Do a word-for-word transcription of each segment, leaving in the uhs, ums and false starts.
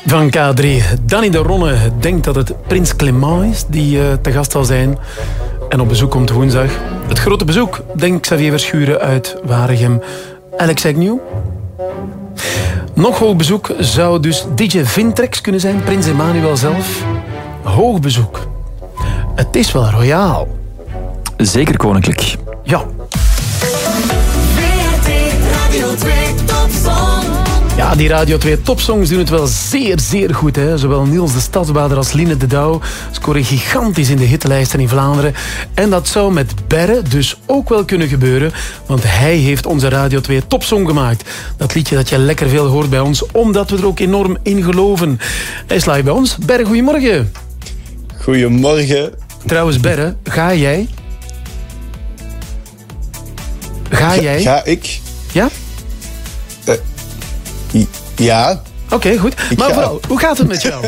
Van K drie. Danny de Ronne denkt dat het Prins Clément is die uh, te gast zal zijn en op bezoek komt woensdag. Het grote bezoek, denkt Xavier Verschuren uit Waregem. Alex Agnew. Nog hoog bezoek zou dus D J Vintrex kunnen zijn, Prins Emmanuel zelf. Hoog bezoek. Het is wel royaal. Zeker koninklijk. Ja. Radio twee Topsong. Ja, die Radio twee Topsongs doen het wel zeer, zeer goed. Hè? Zowel Niels de Stadsbader als Line de Douw scoren gigantisch in de hitlijsten in Vlaanderen. En dat zou met Berre dus ook wel kunnen gebeuren, want hij heeft onze Radio twee Topsong gemaakt. Dat liedje dat je lekker veel hoort bij ons, omdat we er ook enorm in geloven. Hij is live bij ons. Berre, goedemorgen. Goedemorgen. Trouwens, Berre, ga jij... Ga jij... Ga ik? Ja? Uh, ja. Oké, okay, goed. Ik maar ga. vooral, hoe gaat het met jou?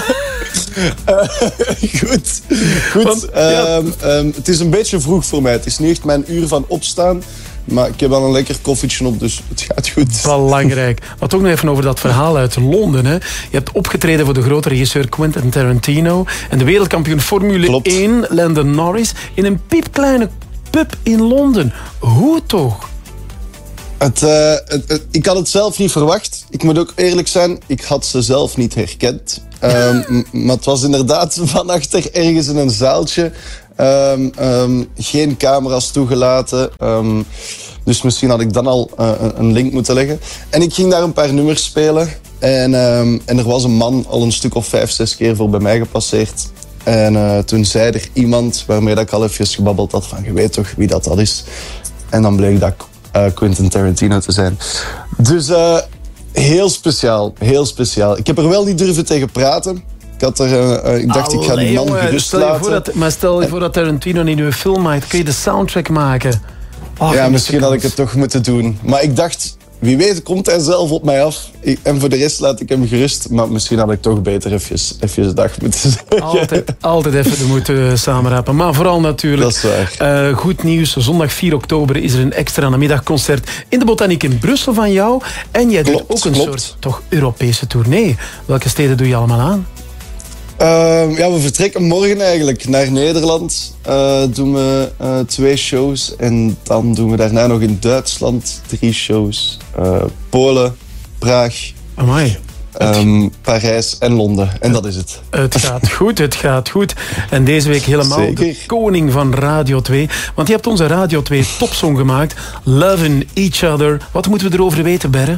uh, goed. Goed. Want, ja. um, um, het is een beetje vroeg voor mij. Het is niet echt mijn uur van opstaan. Maar ik heb wel een lekker koffietje op, dus het gaat goed. Belangrijk. Maar toch nog even over dat verhaal uit Londen. Hè. Je hebt opgetreden voor de grote regisseur Quentin Tarantino en de wereldkampioen Formule Klopt. één, Lando Norris, in een piepkleine pub in Londen. Hoe toch? Het, uh, het, het, ik had het zelf niet verwacht. Ik moet ook eerlijk zijn, ik had ze zelf niet herkend. Um, maar het was inderdaad van achter ergens in een zaaltje. Um, um, geen camera's toegelaten. Um, dus misschien had ik dan al uh, een link moeten leggen. En ik ging daar een paar nummers spelen. En, um, en er was een man al een stuk of vijf, zes keer voor bij mij gepasseerd. En uh, toen zei er iemand waarmee dat ik al even gebabbeld had van je weet toch wie dat, dat is. En dan bleek dat uh, Quentin Tarantino te zijn. Dus uh, heel speciaal, heel speciaal. Ik heb er wel niet durven tegen praten. Ik, had er, uh, ik dacht, Allee, ik ga die man jongen, gerust stel je laten. voor dat, maar stel je voor dat Tarantino niet uw film maakt, kun je de soundtrack maken. Oh, ja, misschien had ik het toch moeten doen. Maar ik dacht, wie weet komt hij zelf op mij af. Ik, en voor de rest laat ik hem gerust. Maar misschien had ik toch beter even, even dag moeten zeggen. Altijd, altijd even de moed uh, samenrapen. Maar vooral natuurlijk, dat is waar. Uh, goed nieuws. Zondag vier oktober is er een extra namiddagconcert in de Botaniek in Brussel van jou. En jij doet klopt, ook een klopt. soort toch Europese tournee. Welke steden doe je allemaal aan? Uh, ja, we vertrekken morgen eigenlijk naar Nederland. Uh, doen we uh, twee shows. En dan doen we daarna nog in Duitsland drie shows. Uh, Polen, Praag, Amai. um, Parijs en Londen. En dat is het. Het gaat goed, het gaat goed. En deze week helemaal Zeker. de koning van Radio twee. Want je hebt onze Radio twee Topsong gemaakt. Loving Each Other. Wat moeten we erover weten, Berre?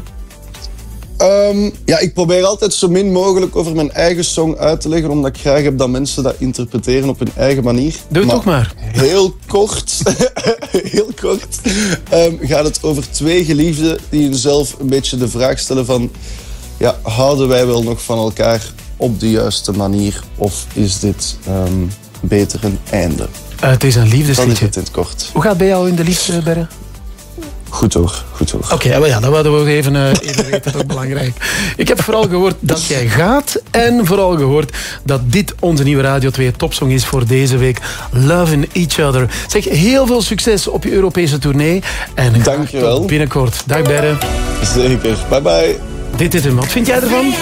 Um, ja, ik probeer altijd zo min mogelijk over mijn eigen song uit te leggen, omdat ik graag heb dat mensen dat interpreteren op hun eigen manier. Doe het toch maar. Heel kort, heel kort um, gaat het over twee geliefden die hunzelf een beetje de vraag stellen van, ja, houden wij wel nog van elkaar op de juiste manier of is dit um, beter een einde? Uh, het is een Dat is liefdesliedje. het in het kort. Hoe gaat het bij jou in de liefde, Berre? Goed hoor, goed hoor. Oké, okay, ja, dat wilden we even, uh, even weten, dat is belangrijk. Ik heb vooral gehoord dat jij gaat en vooral gehoord dat dit onze nieuwe Radio twee Topsong is voor deze week. Loving Each Other. Zeg, heel veel succes op je Europese tournee en graag Dankjewel. tot binnenkort. Dag Berre. Zeker, bye bye. Dit is hem. Wat vind jij ervan?